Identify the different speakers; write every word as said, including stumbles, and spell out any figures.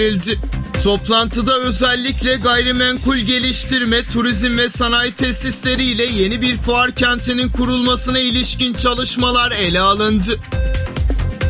Speaker 1: Toplantıda özellikle gayrimenkul geliştirme, turizm ve sanayi tesisleriyle yeni bir fuar kentinin kurulmasına ilişkin çalışmalar ele alındı.